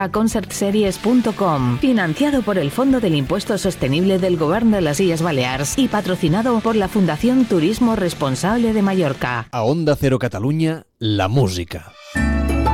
A concertseries.com, financiado por el Fondo del Impuesto Sostenible del Govern de les Illes Balears y patrocinado por la Fundación Turismo Responsable de Mallorca. A Onda Cero Catalunya, la música.